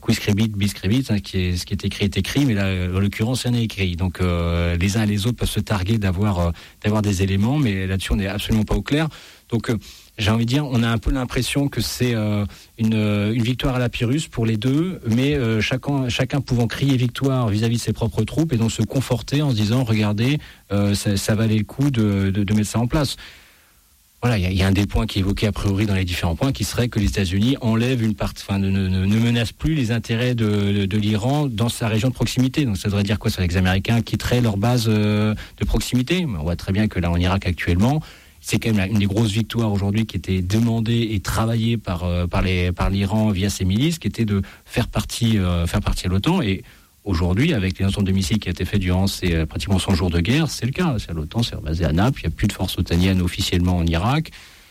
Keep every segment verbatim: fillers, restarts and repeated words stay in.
quis scribit, bis scribit, hein, qui est, ce qui est écrit est écrit, mais là, en l'occurrence, rien n'est écrit. Donc, euh, les uns et les autres peuvent se targuer d'avoir, euh, d'avoir des éléments, mais là-dessus, on n'est absolument pas au clair. Donc, euh, j'ai envie de dire, on a un peu l'impression que c'est euh, une, une victoire à la Pyrrhus pour les deux, mais euh, chacun, chacun pouvant crier victoire vis-à-vis de ses propres troupes et donc se conforter en se disant, regardez, euh, ça, ça valait le coup de, de, de mettre ça en place. Voilà, il y, y a un des points qui est évoqué a priori dans les différents points, qui serait que les États-Unis enlèvent une partie, enfin, ne, ne, ne menacent plus les intérêts de, de, de l'Iran dans sa région de proximité. Donc ça devrait dire quoi? Ça, les Américains quitteraient leur base euh, de proximité. On voit très bien que là, en Irak actuellement, c'est quand même une des grosses victoires aujourd'hui qui était demandée et travaillée par euh, par les par l'Iran via ses milices, qui était de faire partie euh, faire partie de l'OTAN. Et aujourd'hui, avec les lancements de missiles qui a été fait durant ces euh, pratiquement cent jours de guerre, c'est le cas. C'est l'OTAN, c'est basé à Naples. Il n'y a plus de forces otaniennes officiellement en Irak.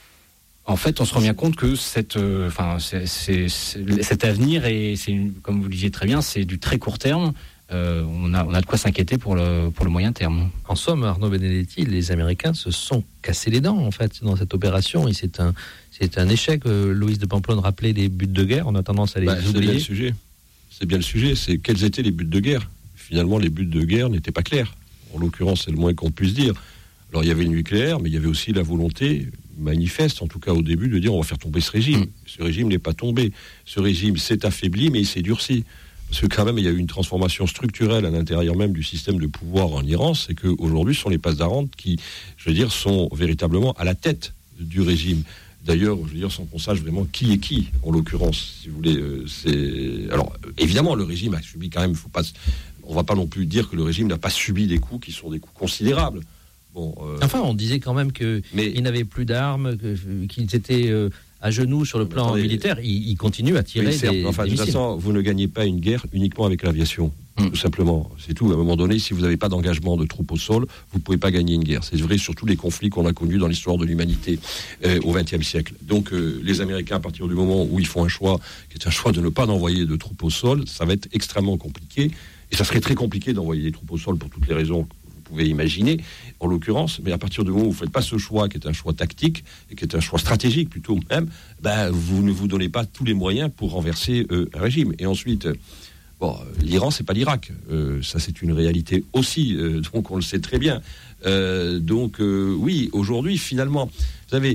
En fait, on se rend bien compte que cette, euh, enfin, c'est, c'est, c'est, cet avenir est, c'est une, comme vous le disiez très bien, c'est du très court terme. Euh, on a, on a de quoi s'inquiéter pour le, pour le moyen terme. En somme, Arnaud Benedetti, les Américains se sont cassés les dents, en fait, dans cette opération. Et c'est un, c'est un échec. Euh, Loïs de Pamplonne rappelait les buts de guerre. On a tendance à les bah, oublier. C'est bien le sujet. C'est bien le sujet. C'est quels étaient les buts de guerre. Finalement, les buts de guerre n'étaient pas clairs. En l'occurrence, c'est le moins qu'on puisse dire. Alors, il y avait le nucléaire, mais il y avait aussi la volonté manifeste, en tout cas au début, de dire on va faire tomber ce régime. Mmh. Ce régime n'est pas tombé. Ce régime s'est affaibli, mais il s'est durci. Parce que quand même, il y a eu une transformation structurelle à l'intérieur même du système de pouvoir en Iran. C'est qu'aujourd'hui, ce sont les pasdaran qui, je veux dire, sont véritablement à la tête du régime. D'ailleurs, je veux dire, sans qu'on sache vraiment qui est qui, en l'occurrence, si vous voulez. Euh, c'est... Alors, évidemment, le régime a subi quand même, faut pas... on ne va pas non plus dire que le régime n'a pas subi des coups qui sont des coups considérables. Bon, euh... Enfin, on disait quand même qu'ils mais... n'avaient plus d'armes, que, qu'ils étaient euh, à genoux sur le plan attendez, militaire. Ils, ils continuent à tirer oui, des, enfin, des de toute façon, vous ne gagnez pas une guerre uniquement avec l'aviation. Mmh. Tout simplement. C'est tout. À un moment donné, si vous n'avez pas d'engagement de troupes au sol, vous ne pouvez pas gagner une guerre. C'est vrai sur tous les conflits qu'on a connus dans l'histoire de l'humanité euh, au vingtième siècle. Donc, euh, les Américains, à partir du moment où ils font un choix, qui est un choix de ne pas envoyer de troupes au sol, ça va être extrêmement compliqué. Et ça serait très compliqué d'envoyer des troupes au sol pour toutes les raisons vous pouvez imaginer, en l'occurrence, mais à partir du moment où vous ne faites pas ce choix, qui est un choix tactique, et qui est un choix stratégique plutôt même, ben, vous ne vous donnez pas tous les moyens pour renverser euh, un régime. Et ensuite, bon, l'Iran, c'est pas l'Irak. Euh, ça, c'est une réalité aussi, euh, donc on le sait très bien. Euh, donc, euh, oui, aujourd'hui, finalement, vous savez,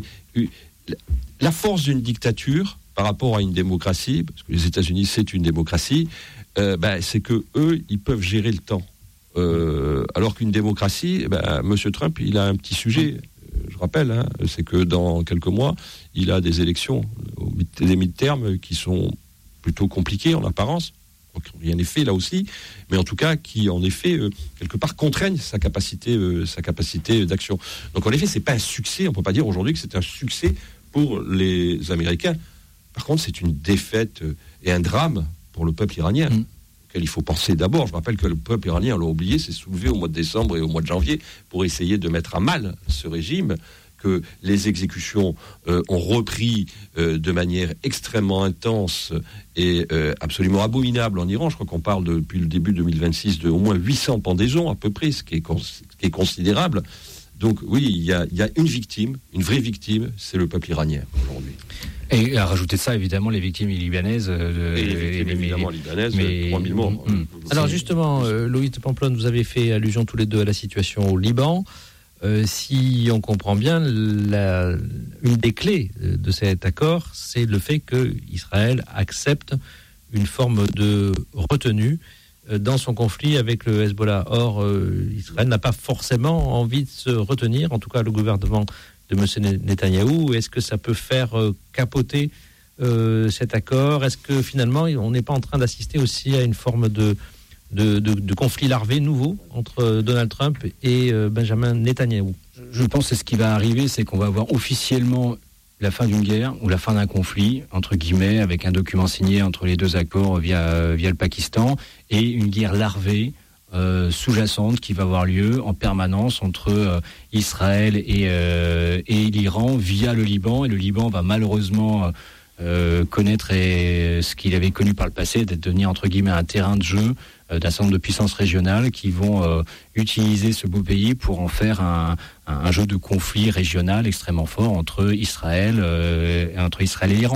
la force d'une dictature par rapport à une démocratie, parce que les États-Unis, c'est une démocratie, euh, ben, c'est que eux, ils peuvent gérer le temps. Euh, alors qu'une démocratie, eh ben, M. Trump, il a un petit sujet, je rappelle, hein, c'est que dans quelques mois, il a des élections, des mid-terms qui sont plutôt compliquées en apparence, donc rien n'est fait là aussi, mais en tout cas qui, en effet, euh, quelque part contraignent sa capacité, euh, sa capacité d'action. Donc en effet, c'est pas un succès, on ne peut pas dire aujourd'hui que c'est un succès pour les Américains. Par contre, c'est une défaite et un drame pour le peuple iranien. Mmh. Il faut penser d'abord, je rappelle que le peuple iranien, on l'a oublié, s'est soulevé au mois de décembre et au mois de janvier pour essayer de mettre à mal ce régime, que les exécutions euh, ont repris euh, de manière extrêmement intense et euh, absolument abominable en Iran. Je crois qu'on parle de, depuis le début deux mille vingt-six de au moins huit cents pendaisons à peu près, ce qui est, cons- ce qui est considérable. Donc oui, il y a, il y a une victime, une vraie victime, c'est le peuple iranien aujourd'hui. Et à rajouter de ça, évidemment, les victimes libanaises. Euh, et les victimes, et les, évidemment, libanaises, mais, trois mille morts. Mmh. Alors, justement, euh, Loïs de Pamplonne, vous avez fait allusion tous les deux à la situation au Liban. Euh, si on comprend bien, la, une des clés de cet accord, c'est le fait qu'Israël accepte une forme de retenue dans son conflit avec le Hezbollah. Or, euh, Israël n'a pas forcément envie de se retenir, en tout cas le gouvernement de M. Netanyahou. Est-ce que ça peut faire euh, capoter euh, cet accord? Est-ce que finalement on n'est pas en train d'assister aussi à une forme de, de, de, de conflit larvé nouveau entre Donald Trump et euh, Benjamin Netanyahou? Je pense que ce qui va arriver, c'est qu'on va avoir officiellement la fin d'une guerre ou la fin d'un conflit, entre guillemets, avec un document signé entre les deux accords via, via le Pakistan, et une guerre larvée, Euh, sous-jacente qui va avoir lieu en permanence entre euh, Israël et, euh, et l'Iran via le Liban, et le Liban va malheureusement euh, connaître et, ce qu'il avait connu par le passé, d'être devenir entre guillemets un terrain de jeu euh, d'un certain nombre de puissances régionales qui vont euh, utiliser ce beau pays pour en faire un, un, un jeu de conflit régional extrêmement fort entre Israël, euh, entre Israël et l'Iran.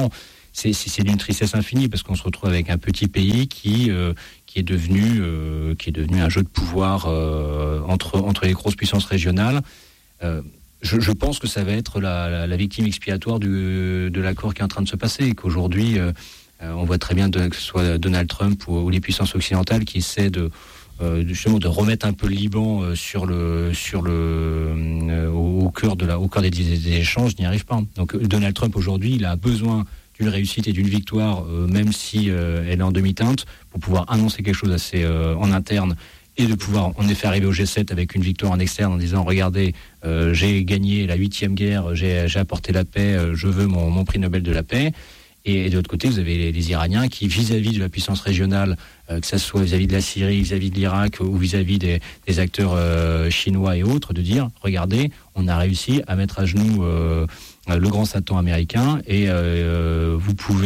c'est, c'est, c'est d'une tristesse infinie parce qu'on se retrouve avec un petit pays qui euh, qui est devenu euh, qui est devenu un jeu de pouvoir euh, entre entre les grosses puissances régionales. Euh, je, je pense que ça va être la, la, la victime expiatoire du, de l'accord qui est en train de se passer et qu'aujourd'hui euh, on voit très bien de, que ce soit Donald Trump ou, ou les puissances occidentales qui essaient de Euh, justement de remettre un peu le Liban euh, sur le sur le euh, au, au cœur de la au cœur des, des, des échanges, n'y arrive pas. Donc Donald Trump aujourd'hui, il a besoin d'une réussite et d'une victoire, euh, même si euh, elle est en demi-teinte, pour pouvoir annoncer quelque chose assez euh, en interne et de pouvoir en effet arriver au G sept avec une victoire en externe en disant regardez, euh, j'ai gagné la huitième guerre, j'ai, j'ai apporté la paix, euh, je veux mon, mon prix Nobel de la paix. Et de l'autre côté, vous avez les, les Iraniens qui, vis-à-vis de la puissance régionale, euh, que ça soit vis-à-vis de la Syrie, vis-à-vis de l'Irak ou vis-à-vis des, des acteurs euh, chinois et autres, de dire, regardez, on a réussi à mettre à genoux euh, le grand Satan américain et euh, vous pouvez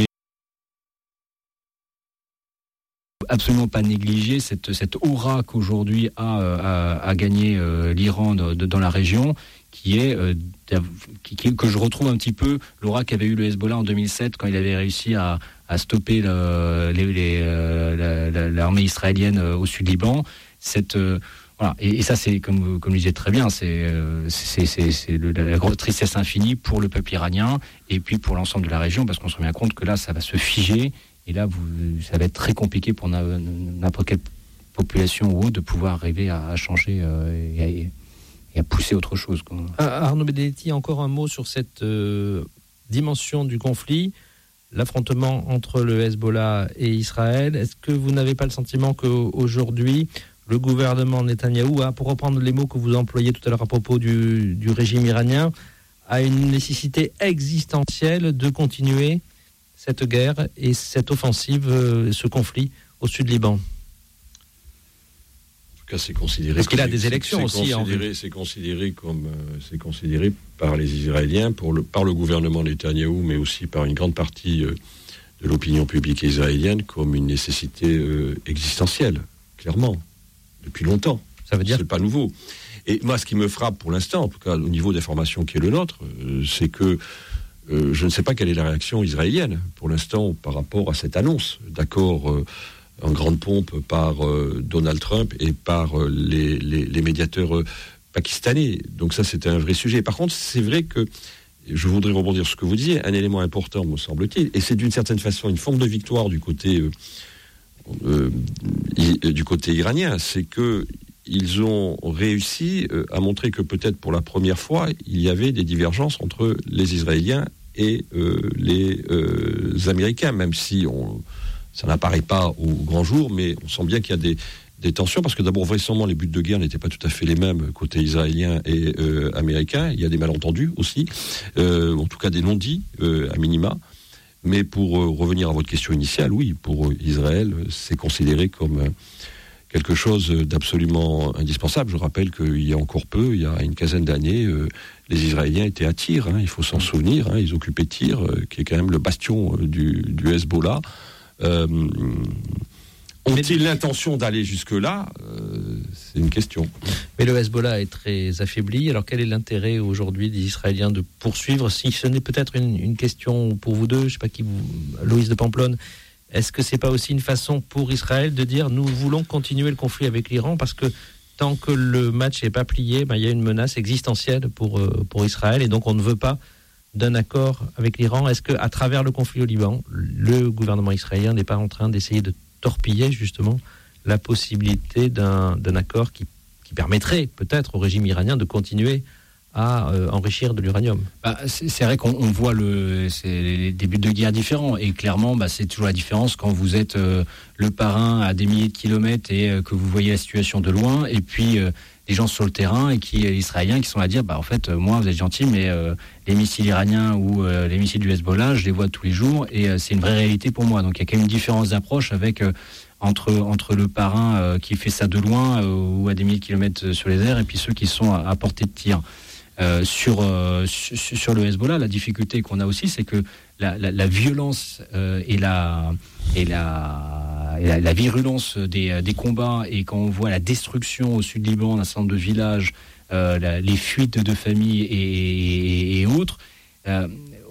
absolument pas négliger cette, cette aura qu'aujourd'hui a, a, a gagné euh, l'Iran de, de, dans la région, qui est euh, qui, qui, que je retrouve un petit peu l'aura qu'avait eu le Hezbollah en deux mille sept quand il avait réussi à, à stopper le, les, les, euh, la, la, l'armée israélienne euh, au sud Liban. Cette euh, voilà, et, et ça c'est comme comme je disais très bien, c'est euh, c'est c'est, c'est le, la grosse tristesse infinie pour le peuple iranien et puis pour l'ensemble de la région parce qu'on se rend bien compte que là ça va se figer et là vous, ça va être très compliqué pour n'importe quelle population ou autre de pouvoir arriver à, à changer euh, et, à, et à pousser autre chose, quoi. Arnaud Benedetti, encore un mot sur cette euh, dimension du conflit, l'affrontement entre le Hezbollah et Israël. Est-ce que vous n'avez pas le sentiment qu'aujourd'hui, le gouvernement Netanyahou a, pour reprendre les mots que vous employez tout à l'heure à propos du, du régime iranien, a une nécessité existentielle de continuer cette guerre et cette offensive, euh, ce conflit au sud Liban? En tout cas, c'est considéré. Parce qu'il a des c'est, élections c'est aussi. Considéré, c'est considéré comme, euh, c'est considéré par les Israéliens, pour le, par le gouvernement Netanyahou, mais aussi par une grande partie euh, de l'opinion publique israélienne, comme une nécessité euh, existentielle, clairement, depuis longtemps. Ça veut dire c'est pas nouveau. Et moi, ce qui me frappe pour l'instant, en tout cas au niveau d'information qui est le nôtre, euh, c'est que euh, je ne sais pas quelle est la réaction israélienne pour l'instant par rapport à cette annonce d'accord. Euh, en grande pompe par euh, Donald Trump et par euh, les, les, les médiateurs euh, pakistanais. Donc ça, c'était un vrai sujet. Par contre, c'est vrai que, je voudrais rebondir sur ce que vous disiez, un élément important, me semble-t-il, et c'est d'une certaine façon une forme de victoire du côté, euh, euh, i, du côté iranien, c'est que ils ont réussi euh, à montrer que peut-être pour la première fois, il y avait des divergences entre les Israéliens et euh, les euh, Américains, même si on... ça n'apparaît pas au grand jour, mais on sent bien qu'il y a des, des tensions, parce que d'abord, vraisemblablement, les buts de guerre n'étaient pas tout à fait les mêmes côté israélien et euh, américain. Il y a des malentendus aussi, euh, en tout cas des non-dits, euh, à minima. Mais pour euh, revenir à votre question initiale, oui, pour euh, Israël, c'est considéré comme euh, quelque chose d'absolument indispensable. Je rappelle qu'il y a encore peu, il y a une quinzaine d'années, euh, les Israéliens étaient à Tyr, hein, il faut s'en souvenir, hein, ils occupaient Tyr, euh, qui est quand même le bastion euh, du, du Hezbollah. Euh, ont-ils l'intention d'aller jusque-là euh, C'est une question. Mais le Hezbollah est très affaibli. Alors quel est l'intérêt aujourd'hui des Israéliens de poursuivre? Si ce n'est peut-être une, une question pour vous deux, je ne sais pas qui vous... Loïs de Pamplonne, est-ce que ce n'est pas aussi une façon pour Israël de dire nous voulons continuer le conflit avec l'Iran parce que tant que le match n'est pas plié, ben, il y a une menace existentielle pour, euh, pour Israël et donc on ne veut pas d'un accord avec l'Iran? Est-ce qu'à travers le conflit au Liban, le gouvernement israélien n'est pas en train d'essayer de torpiller justement la possibilité d'un, d'un accord qui, qui permettrait peut-être au régime iranien de continuer à euh, enrichir de l'uranium? Bah, c'est, c'est vrai qu'on on voit le, c'est les débuts de guerre différents et clairement bah, c'est toujours la différence quand vous êtes euh, le parrain à des milliers de kilomètres et euh, que vous voyez la situation de loin et puis euh, les gens sur le terrain et qui les Israéliens qui sont à dire bah en fait euh, moi vous êtes gentil mais euh, les missiles iraniens ou euh, les missiles du Hezbollah je les vois tous les jours et euh, c'est une vraie réalité pour moi. Donc il y a quand même une différence d'approche avec euh, entre entre le parrain euh, qui fait ça de loin euh, ou à des milliers de kilomètres sur les airs et puis ceux qui sont à, à portée de tir. Euh, sur euh, sur, sur le Hezbollah, la difficulté qu'on a aussi, c'est que la, la, la violence euh, et la et la, et la, la virulence des, des combats et quand on voit la destruction au sud Liban d'un certain nombre de villages, euh, la, les fuites de familles et, et, et autres. Euh,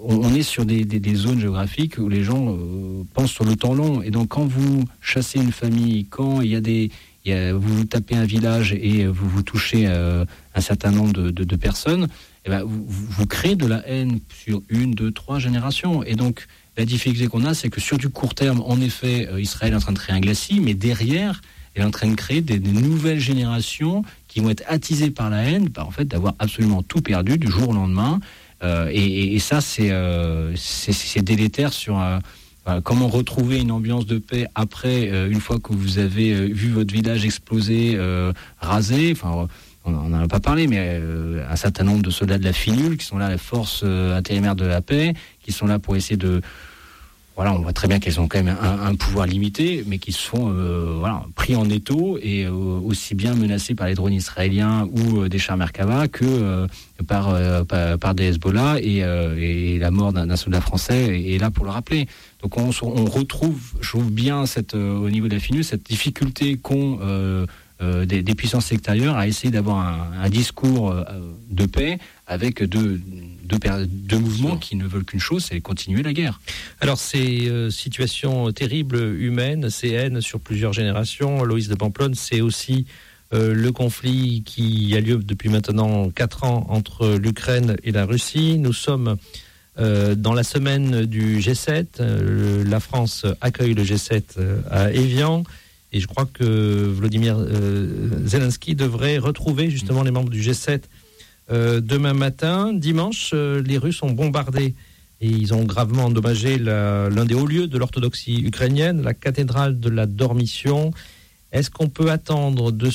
on, on est sur des, des, des zones géographiques où les gens euh, pensent sur le temps long. Et donc, quand vous chassez une famille, quand il y a des, il y a, vous, vous tapez un village et vous vous touchez euh, un certain nombre de, de, de personnes, eh ben, vous, vous créez de la haine sur une, deux, trois générations. Et donc, la difficulté qu'on a, c'est que sur du court terme, en effet, euh, Israël est en train de créer un glacis, mais derrière, elle est en train de créer des, des nouvelles générations qui vont être attisées par la haine, par en fait d'avoir absolument tout perdu du jour au lendemain. Euh, et, et, et ça, c'est, euh, c'est, c'est délétère sur euh, euh, comment retrouver une ambiance de paix après, euh, une fois que vous avez euh, vu votre village exploser, euh, rasé. Enfin, on n'en a pas parlé, mais euh, un certain nombre de soldats de la Finul qui sont là, la force euh, intérimaire de la paix, qui sont là pour essayer de... Voilà, on voit très bien qu'elles ont quand même un, un pouvoir limité, mais qui sont euh, voilà, pris en étau et euh, aussi bien menacés par les drones israéliens ou euh, des chars Merkava que euh, par, euh, par, par des Hezbollah. Et, euh, et la mort d'un, d'un soldat français est, est là pour le rappeler. Donc on, on retrouve, je trouve bien cette, euh, au niveau de la Finul, cette difficulté qu'ont euh, euh, des, des puissances extérieures à essayer d'avoir un, un discours euh, de paix avec deux, deux, deux mouvements qui ne veulent qu'une chose, c'est continuer la guerre. Alors, ces euh, situations terribles, humaines, ces haines sur plusieurs générations, Loïs de Pamplonne, c'est aussi euh, le conflit qui a lieu depuis maintenant quatre ans entre l'Ukraine et la Russie. Nous sommes euh, dans la semaine du G sept. Euh, la France accueille le G sept euh, à Évian. Et je crois que Volodymyr euh, Zelensky devrait retrouver justement les membres du G sept Euh, demain matin. Dimanche, euh, les Russes ont bombardé et ils ont gravement endommagé la, l'un des hauts lieux de l'orthodoxie ukrainienne, la cathédrale de la Dormition. Est-ce qu'on peut attendre de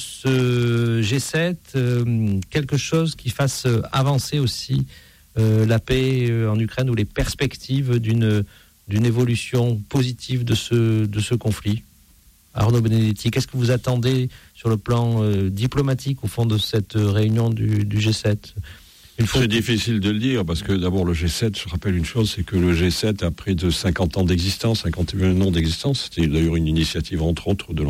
ce G sept euh, quelque chose qui fasse avancer aussi euh, la paix en Ukraine ou les perspectives d'une, d'une évolution positive de ce, de ce conflit ? Arnaud Benedetti, qu'est-ce que vous attendez sur le plan euh, diplomatique au fond de cette euh, réunion du, du G sept ? Il faut... C'est difficile de le dire parce que d'abord le G sept, je rappelle une chose, c'est que le G sept a près de cinquante ans d'existence, cinquante et un ans d'existence. C'était d'ailleurs une initiative entre autres de